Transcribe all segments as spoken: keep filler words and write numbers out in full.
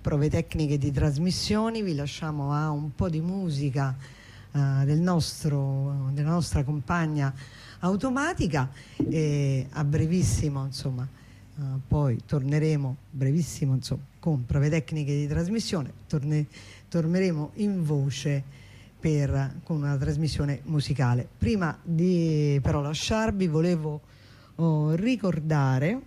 prove tecniche di trasmissioni. Vi lasciamo a un po' di musica uh, del nostro, della nostra compagna automatica e a brevissimo, insomma, uh, poi torneremo brevissimo, insomma, con prove tecniche di trasmissione, torne, torneremo in voce per, con una trasmissione musicale. Prima di però lasciarvi volevo oh, ricordare,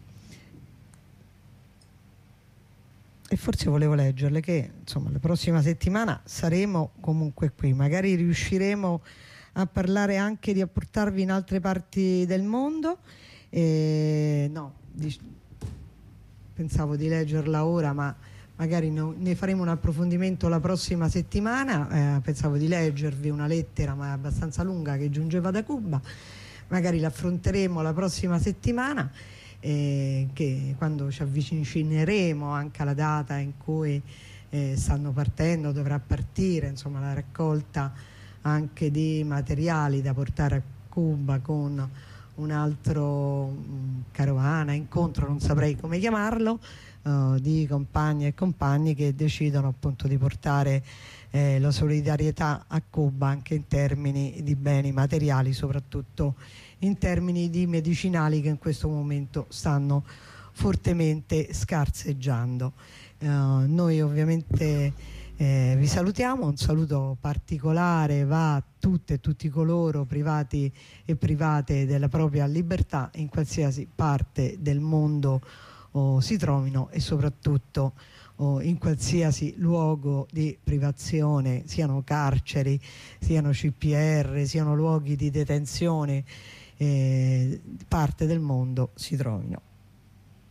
e forse volevo leggerle, che insomma la prossima settimana saremo comunque qui, magari riusciremo a parlare anche di a portarvi in altre parti del mondo. E, no, di, pensavo di leggerla ora, ma magari no, ne faremo un approfondimento la prossima settimana. Eh, pensavo di leggervi una lettera, ma è abbastanza lunga, che giungeva da Cuba. Magari l'affronteremo la prossima settimana, eh, che quando ci avvicineremo anche alla data in cui eh, stanno partendo, dovrà partire, insomma, la raccolta anche di materiali da portare a Cuba con un altro mh, carovana, incontro, non saprei come chiamarlo, uh, di compagni e compagni che decidono appunto di portare eh, la solidarietà a Cuba anche in termini di beni materiali, soprattutto in termini di medicinali che in questo momento stanno fortemente scarseggiando. Uh, noi ovviamente Eh, vi salutiamo, un saluto particolare va a tutte e tutti coloro, privati e private, della propria libertà in qualsiasi parte del mondo oh, si trovino, e soprattutto oh, in qualsiasi luogo di privazione, siano carceri, siano C P R, siano luoghi di detenzione, eh, parte del mondo si trovino.